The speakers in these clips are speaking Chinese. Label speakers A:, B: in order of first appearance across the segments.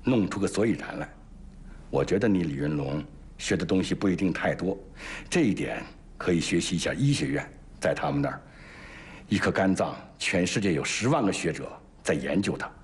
A: 弄出个所以然来。我觉得你李云龙学的东西不一定太多，这一点可以学习一下医学院，在他们那儿，一颗肝脏，全世界有10万个学者在研究它。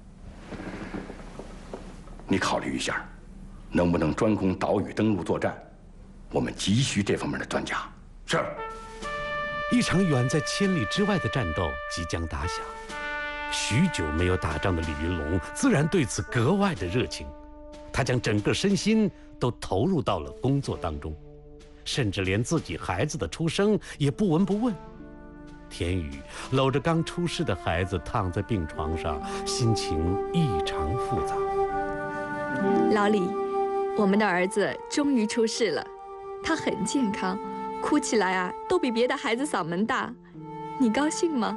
A: 你考虑一下，能不能专攻岛屿登陆作战？我们急需这方面的专家。是。
B: 一场远在千里之外的战斗即将打响，许久没有打仗的李云龙自然对此格外的热情，他将整个身心都投入到了工作当中，甚至连自己孩子的出生也不闻不问。田宇搂着刚出世的孩子躺在病床上，心情异常复杂。
C: 老李，我们的儿子终于出世了，他很健康，哭起来啊都比别的孩子嗓门大，你高兴吗？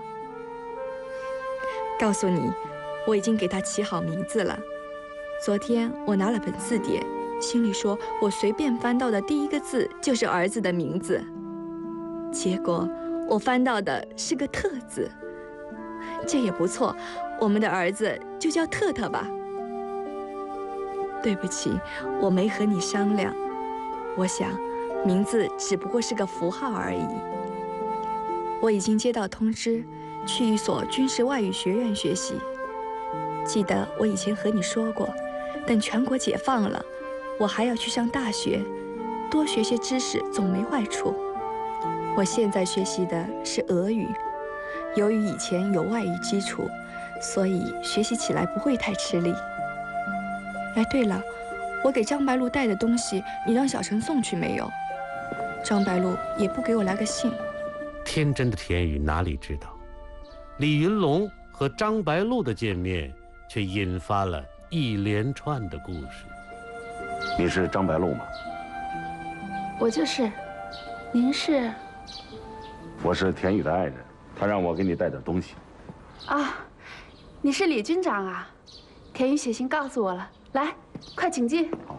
C: 告诉你，我已经给他起好名字了。昨天我拿了本字典，心里说我随便翻到的第一个字就是儿子的名字，结果我翻到的是个特字，这也不错，我们的儿子就叫特特吧。对不起，我没和你商量，我想名字只不过是个符号而已。我已经接到通知，去一所军事外语学院学习。记得我以前和你说过，等全国解放了，我还要去上大学，多学些知识总没坏处。我现在学习的是俄语，由于以前有外语基础，所以学习起来不会太吃力。哎，对了，我给张白露带的东西，你让小陈送去没有？张白露也不给我来个信。
B: 天真的田宇哪里知道，李云龙和张白露的见面，却引发了一连串的故事。
D: 你是张白露吗？
E: 我就是。您是？
D: 我是田宇的爱人，他让我给你带点东西。
E: 啊，你是李军长啊？田宇写信告诉我了，来，快请进。
D: 好。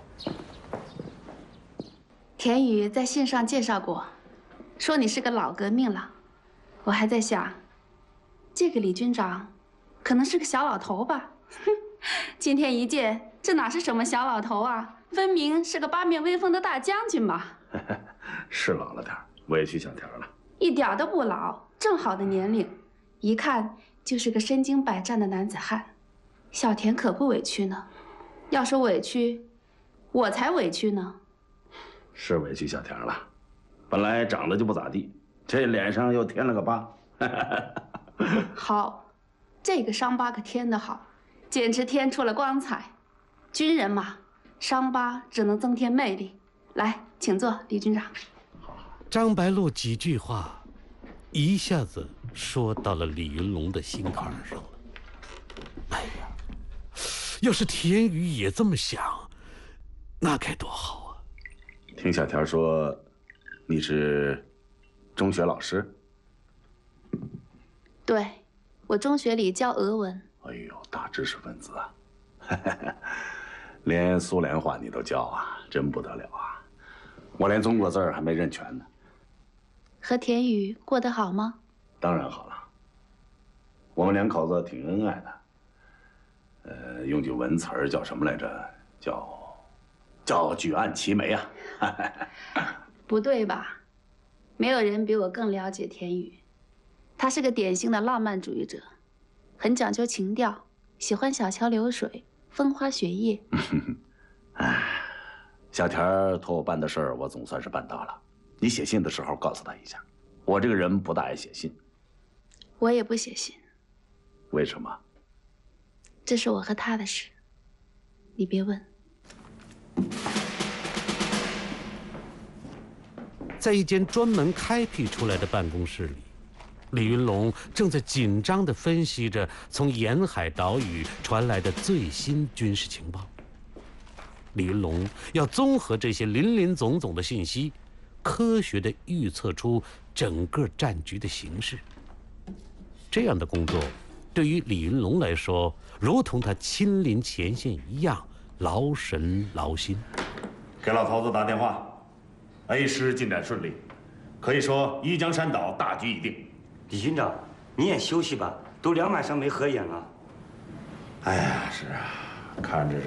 E: 田宇在信上介绍过，说你是个老革命了。我还在想，这个李军长可能是个小老头吧？哼，今天一见，这哪是什么小老头啊，分明是个八面威风的大将军嘛。
D: 是老了点，委屈小田了。
E: 一点都不老，正好的年龄，一看就是个身经百战的男子汉。小田可不委屈呢，要说委屈，我才委屈呢。
D: 是委屈小田了，本来长得就不咋地，这脸上又添了个疤。
E: 好，这个伤疤可添得好，简直添出了光彩。军人嘛，伤疤只能增添魅力。来，请坐，李军长。
B: 张白露几句话，一下子说到了李云龙的心坎上了。哎呀，要是田宇也这么想，那该多好啊！
D: 听小田说，你是中学老师？
E: 对，我中学里教俄文。
D: 哎呦，大知识分子啊！连苏联话你都教啊，真不得了啊！我连中国字儿还没认全呢。
E: 和田宇过得好吗？
D: 当然好了，我们两口子挺恩爱的。用句文词儿叫什么来着？叫举案齐眉啊！
E: 不对吧？没有人比我更了解田宇，他是个典型的浪漫主义者，很讲究情调，喜欢小桥流水、风花雪月。
D: 哎，小田托我办的事儿，我总算是办到了。你写信的时候告诉他一下，我这个人不大爱写信。
E: 我也不写信。
D: 为什么？
E: 这是我和他的事，你别问。
B: 在一间专门开辟出来的办公室里，李云龙正在紧张地分析着从沿海岛屿传来的最新军事情报。李云龙要综合这些林林总总的信息，科学地预测出整个战局的形势。这样的工作对于李云龙来说，如同他亲临前线一样劳神劳心。
F: 给老头子打电话 ，A 师进展顺利，可以说一江山岛大局已定。
G: 李军长，你也休息吧，都2晚上没合眼了。
D: 哎呀，是啊，看着